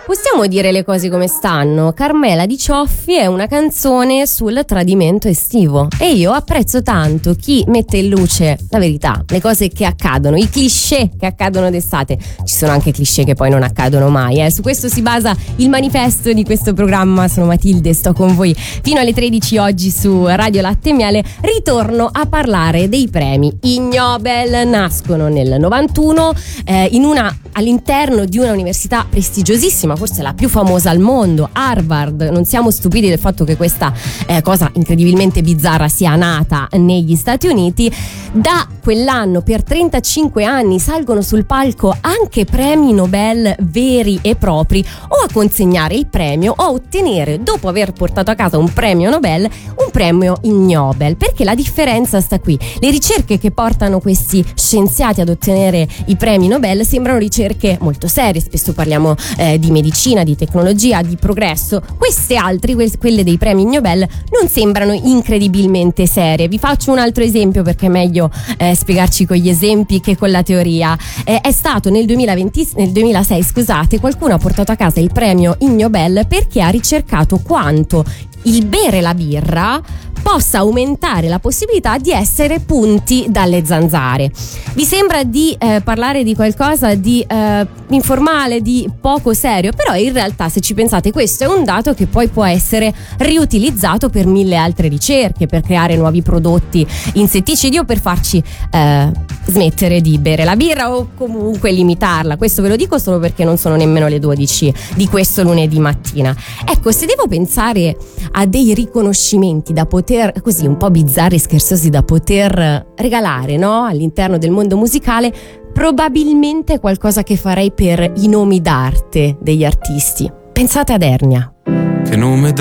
Possiamo dire le cose come stanno? Carmela di Cioffi è una canzone sul tradimento estivo e io apprezzo tanto chi mette in luce la verità, le cose che accadono, i cliché che accadono d'estate. Ci sono anche cliché che poi non accadono mai, Su questo si basa il manifesto di questo programma. Sono Matilde, sto con voi fino alle 13 oggi su Radio Latte e Miele. Ritorno a parlare dei premi Ig Nobel. Nascono nel 91 all'interno di una università prestigiosissima, forse la più famosa al mondo, Harvard. Non siamo stupiti del fatto che questa cosa incredibilmente bizzarra sia nata negli Stati Uniti. Da quell'anno per 35 anni salgono sul palco anche premi Nobel veri e propri, o a consegnare il premio o a ottenere, dopo aver portato a casa un premio Nobel, un premio Ig Nobel. Perché la differenza sta qui: le ricerche che portano questi scienziati ad ottenere i premi Nobel sembrano ricerche molto serie, spesso parliamo di medicina, di tecnologia, di progresso. Queste altre, quelle dei premi Nobel, non sembrano incredibilmente serie. Vi faccio un altro esempio perché è meglio spiegarci con gli esempi che con la teoria. È stato nel 2006, qualcuno ha portato a casa il premio Ig Nobel perché ha ricercato quanto il bere la birra possa aumentare la possibilità di essere punti dalle zanzare. Vi sembra di parlare di qualcosa di informale, di poco serio, però in realtà, se ci pensate, questo è un dato che poi può essere riutilizzato per mille altre ricerche, per creare nuovi prodotti insetticidi o per farci smettere di bere la birra o comunque limitarla. Questo ve lo dico solo perché non sono nemmeno le 12 di questo lunedì mattina. Ecco, se devo pensare a dei riconoscimenti da poter, così un po' bizzarri e scherzosi, da poter regalare, no? All'interno del mondo musicale, probabilmente è qualcosa che farei per i nomi d'arte degli artisti. Pensate ad Ernia. Che nome